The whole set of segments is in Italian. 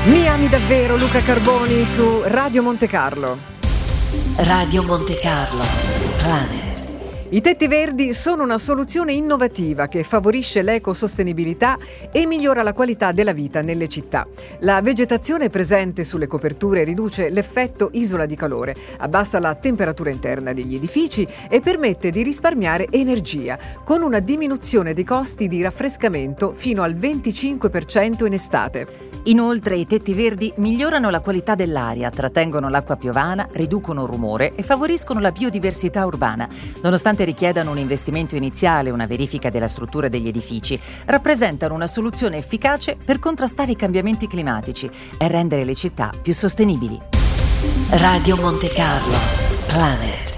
Mi ami davvero, Luca Carboni su Radio Monte Carlo. Radio Monte Carlo, Planet. I tetti verdi sono una soluzione innovativa che favorisce l'ecosostenibilità e migliora la qualità della vita nelle città. La vegetazione presente sulle coperture riduce l'effetto isola di calore, abbassa la temperatura interna degli edifici e permette di risparmiare energia, con una diminuzione dei costi di raffrescamento fino al 25% in estate. Inoltre i tetti verdi migliorano la qualità dell'aria, trattengono l'acqua piovana, riducono il rumore e favoriscono la biodiversità urbana. Nonostante richiedano un investimento iniziale e una verifica della struttura degli edifici, rappresentano una soluzione efficace per contrastare i cambiamenti climatici e rendere le città più sostenibili. Radio Monte Carlo, Planet.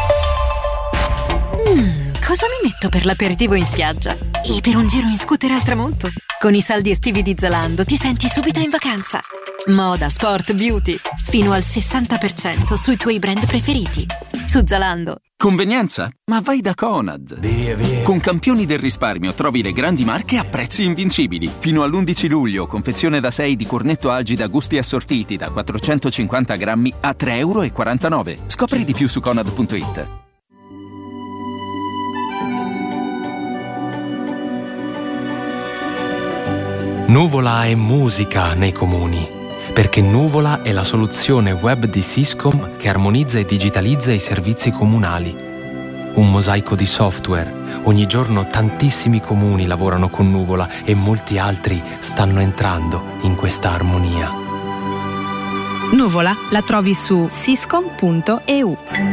Cosa mi metto per l'aperitivo in spiaggia? E per un giro in scooter al tramonto? Con i saldi estivi di Zalando ti senti subito in vacanza. Moda, sport, beauty, fino al 60% sui tuoi brand preferiti. Su Zalando. Convenienza? Ma vai da Conad. Via. Con campioni del risparmio trovi le grandi marche a prezzi invincibili. Fino all'11 luglio, confezione da 6 di cornetto Algida gusti assortiti da 450 grammi a €3,49. Scopri di più su Conad.it. Nuvola è musica nei comuni, perché Nuvola è la soluzione web di Syscom che armonizza e digitalizza i servizi comunali. Un mosaico di software. Ogni giorno tantissimi comuni lavorano con Nuvola e molti altri stanno entrando in questa armonia. Nuvola la trovi su syscom.eu.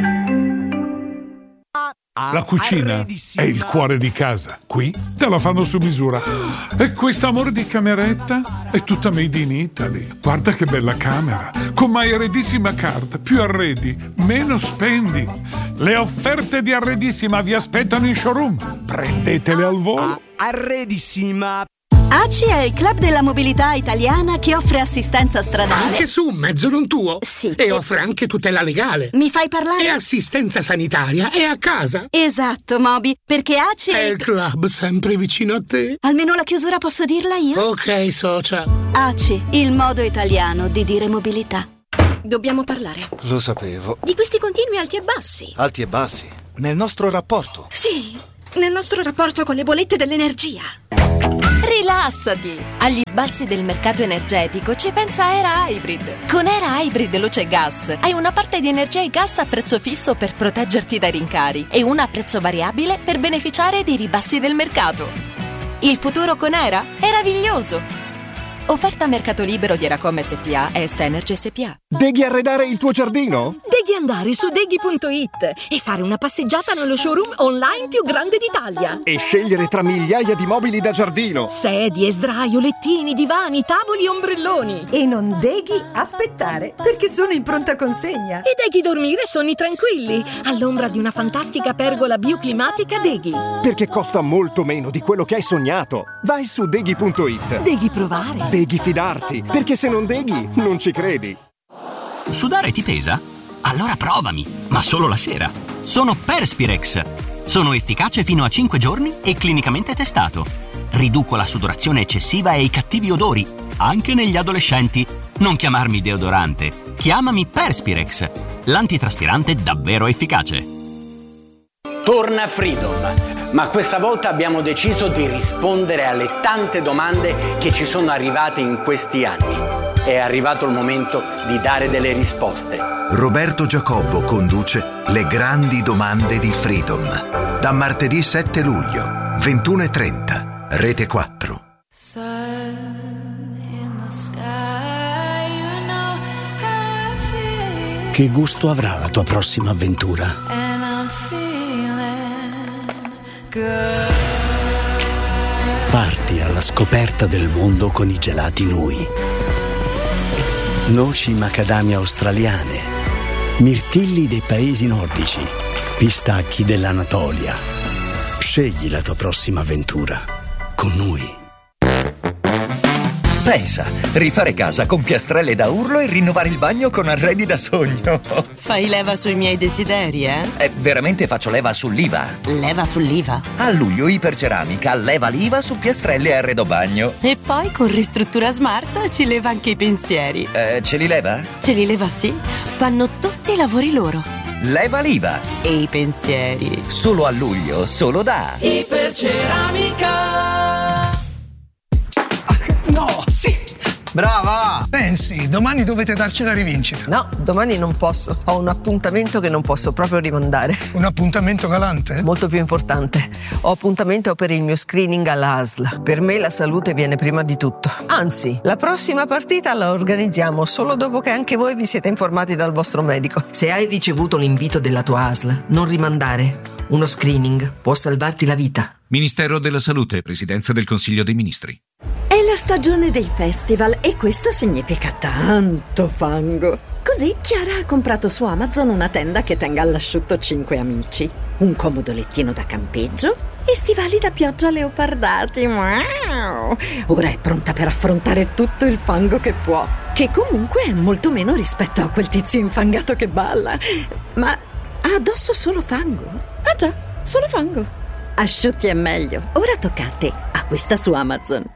La cucina è il cuore di casa. Qui te la fanno su misura. E questo amore di cameretta è tutta made in Italy. Guarda che bella camera. Con My Arredissima Card. Più arredi, meno spendi. Le offerte di Arredissima vi aspettano in showroom. Prendetele al volo. Arredissima. ACI è il club della mobilità italiana che offre assistenza stradale. Anche su un mezzo non tuo? Sì. E offre anche tutela legale. Mi fai parlare? E assistenza sanitaria. E a casa. Esatto, Moby, perché ACI è il club sempre vicino a te. Almeno la chiusura posso dirla io? Ok, socia. ACI, il modo italiano di dire mobilità. Dobbiamo parlare. Lo sapevo. Di questi continui alti e bassi. Alti e bassi? Nel nostro rapporto? Sì, nel nostro rapporto con le bollette dell'energia. Rilassati! Agli sbalzi del mercato energetico ci pensa Era Hybrid. Con Era Hybrid Luce e Gas hai una parte di energia e gas a prezzo fisso per proteggerti dai rincari e una a prezzo variabile per beneficiare dei ribassi del mercato. Il futuro con Era è meraviglioso! Offerta a mercato libero di Eracom SPA e Est Energy SPA. Devi arredare il tuo giardino? Devi andare su deghi.it e fare una passeggiata nello showroom online più grande d'Italia. E scegliere tra migliaia di mobili da giardino. Sedie, sdraio, lettini, divani, tavoli, ombrelloni. E non devi aspettare, perché sono in pronta consegna. E devi dormire sonni tranquilli, all'ombra di una fantastica pergola bioclimatica Deghi. Perché costa molto meno di quello che hai sognato. Vai su deghi.it. Devi provare. Devi fidarti, perché se non deghi, non ci credi. Sudare ti pesa? Allora provami, ma solo la sera. Sono Perspirex. Sono efficace fino a 5 giorni e clinicamente testato. Riduco la sudorazione eccessiva e i cattivi odori, anche negli adolescenti. Non chiamarmi deodorante, chiamami Perspirex, l'antitraspirante davvero efficace. Torna Freedom. Ma questa volta abbiamo deciso di rispondere alle tante domande che ci sono arrivate in questi anni. È arrivato il momento di dare delle risposte. Roberto Giacobbo conduce Le grandi domande di Freedom. Da martedì 7 luglio, 21:30, Rete 4. Che gusto avrà la tua prossima avventura? Parti alla scoperta del mondo con i gelati Nui. Noci macadamia australiane, mirtilli dei paesi nordici, pistacchi dell'Anatolia. Scegli la tua prossima avventura con Nui. Pensa, rifare casa con piastrelle da urlo e rinnovare il bagno con arredi da sogno. Fai leva sui miei desideri, eh? Veramente faccio leva sull'IVA. Leva sull'IVA? A luglio Iperceramica leva l'IVA su piastrelle e arredo bagno. E poi con Ristruttura Smart ci leva anche i pensieri. Ce li leva? Ce li leva, sì. Fanno tutti i lavori loro. Leva l'IVA. E i pensieri. Solo a luglio, solo da Iperceramica. No, sì! Brava! Pensi, domani dovete darci la rivincita. No, domani non posso. Ho un appuntamento che non posso proprio rimandare. Un appuntamento galante? Molto più importante. Ho appuntamento per il mio screening alla ASL. Per me la salute viene prima di tutto. Anzi, la prossima partita la organizziamo solo dopo che anche voi vi siete informati dal vostro medico. Se hai ricevuto l'invito della tua ASL, non rimandare. Uno screening può salvarti la vita. Ministero della Salute, Presidenza del Consiglio dei Ministri. È la stagione dei festival e questo significa tanto fango. Così Chiara ha comprato su Amazon una tenda che tenga all'asciutto 5 amici, un comodo lettino da campeggio e stivali da pioggia leopardati. Wow! Ora è pronta per affrontare tutto il fango che può, che comunque è molto meno rispetto a quel tizio infangato che balla. Ma ha addosso solo fango? Ah già, solo fango. Asciutti è meglio. Ora tocca a te. Acquista su Amazon.